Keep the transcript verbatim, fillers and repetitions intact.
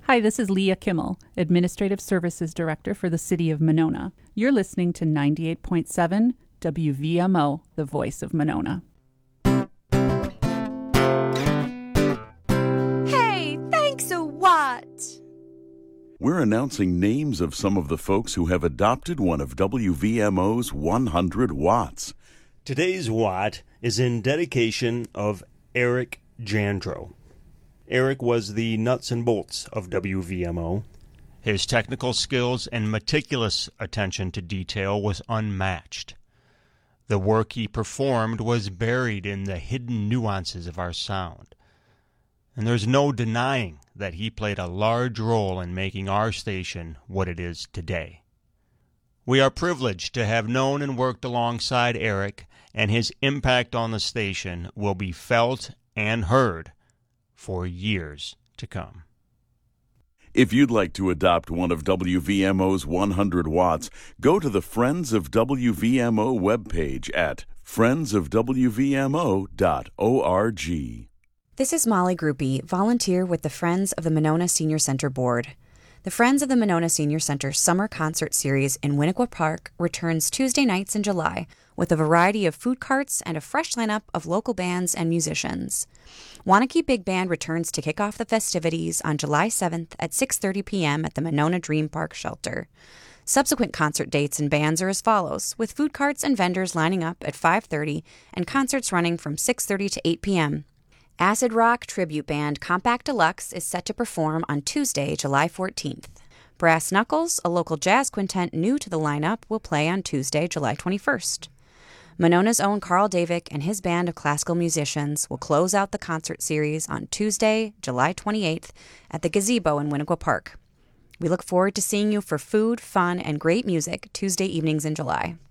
Hi, this is Leah Kimmel, Administrative Services Director for the City of Monona. You're listening to ninety-eight point seven W V M O, the voice of Monona. Hey, thanks a what? We're announcing names of some of the folks who have adopted one of W V M O's one hundred watts. Today's watt is in dedication of Eric Jandro. Eric was the nuts and bolts of W V M O. His technical skills and meticulous attention to detail was unmatched. The work he performed was buried in the hidden nuances of our sound. And there's no denying that he played a large role in making our station what it is today. We are privileged to have known and worked alongside Eric, and his impact on the station will be felt and heard for years to come. If you'd like to adopt one of W V M O's one hundred watts, go to the Friends of W V M O webpage at friends of w v m o dot org. This is Molly Groupie, volunteer with the Friends of the Monona Senior Center Board. The Friends of the Monona Senior Center Summer Concert Series in Winnequa Park returns Tuesday nights in July with a variety of food carts and a fresh lineup of local bands and musicians. Wanakee Big Band returns to kick off the festivities on July seventh at six thirty p.m. at the Monona Dream Park Shelter. Subsequent concert dates and bands are as follows, with food carts and vendors lining up at five thirty and concerts running from six thirty to eight p.m. Acid Rock Tribute Band Compact Deluxe is set to perform on Tuesday, July fourteenth. Brass Knuckles, a local jazz quintet new to the lineup, will play on Tuesday, July twenty-first. Monona's own Carl Davick and his band of classical musicians will close out the concert series on Tuesday, July twenty-eighth at the Gazebo in Winnequa Park. We look forward to seeing you for food, fun, and great music Tuesday evenings in July.